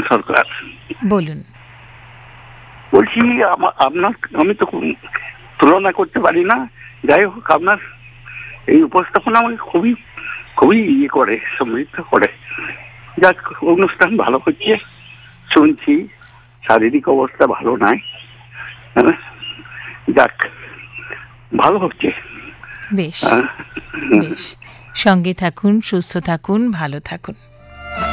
সরকার। বলুন। বলছি আপনার, আমি তো তুলনা করতে পারি না, যাই হোক আপনার এই উপস্থাপনা আমাকে খুবই খুবই করে, সমৃদ্ধ করে। যাক, অনুষ্ঠান ভালো হচ্ছে শুনছি, শারীরিক অবস্থা ভালো নাই, যাক ভালো হচ্ছে। বেশ বেশ, সঙ্গে থাকুন, সুস্থ থাকুন, ভালো থাকুন।